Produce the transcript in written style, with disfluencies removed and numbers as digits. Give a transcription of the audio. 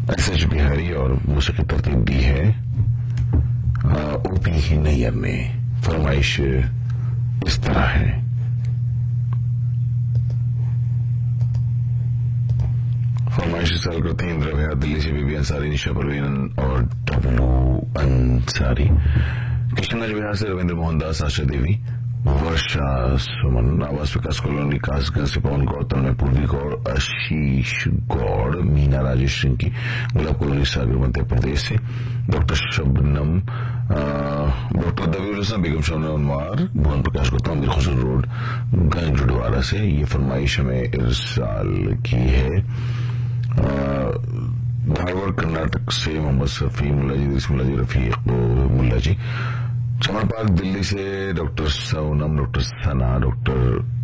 S Bihari और मौसीकी तरतीब दी है ओपी नैयर ने। फरमाइश इस तरह है। फरमाइश साल करते हैं इंदिरा भैया दिल्ली से, बीबी अंसारी, निशा परवीन और डब्लू अंसारी। किशनगंज बिहार से रविंद्र मोहन दास, आशा देवी, वर्षा सुमन, आवास विकास कॉलोनी कासगंज से पवन गौर, तन्मय पूर्वी गौर, आशीष गौड़, मीना राजेश सिंह, गुलाब कॉलोनी सागर मध्य प्रदेश से, डॉक्टर शबनम, डॉक्टर दबीर हसन, बेगम शाह उनवार, भुवन प्रकाश गौतम, दिलखुशर रोड, गंज जुडवारा से। ये फरमाइश हमें इरसाल की है धारवाड़ कर्नाटक से मोहम्मद शफी मुल्ला जी, रफीक मुल्ला जी। चमन पार्क दिल्ली से डॉक्टर सोनम, डॉक्टर सना, डॉक्टर